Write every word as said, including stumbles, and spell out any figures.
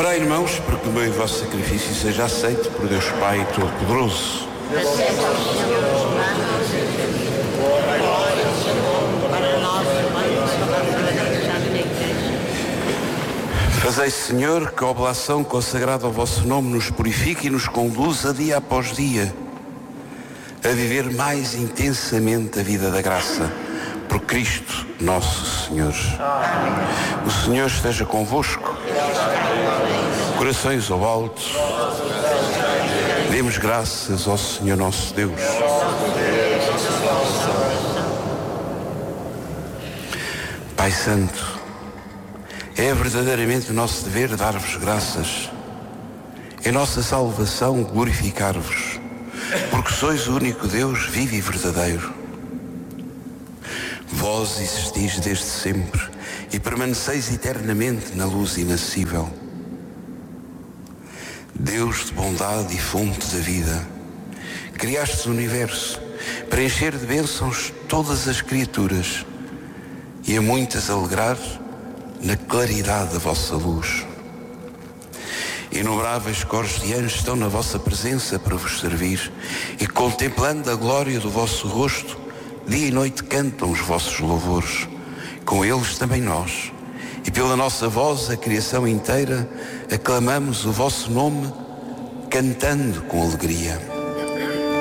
Orai, irmãos, para que o meu e vosso sacrifício seja aceito por Deus Pai Todo-Poderoso. Fazei, Senhor, que a oblação consagrada ao vosso nome nos purifique e nos conduza dia após dia a viver mais intensamente a vida da graça. Por Cristo nosso Senhor. Amém. O Senhor esteja convosco. Corações ao alto. Demos graças ao Senhor nosso Deus. Pai Santo, é verdadeiramente o nosso dever dar-vos graças. É nossa salvação glorificar-vos, porque sois o único Deus vivo e verdadeiro. Vós existis desde sempre e permaneceis eternamente na luz inacessível. Deus de bondade e fonte da vida, criastes o universo para encher de bênçãos todas as criaturas e a muitas alegrar na claridade da vossa luz. Inumeráveis coros de anjos estão na vossa presença para vos servir e, contemplando a glória do vosso rosto, dia e noite cantam os vossos louvores. Com eles também nós, e pela nossa voz a criação inteira, aclamamos o vosso nome, cantando com alegria.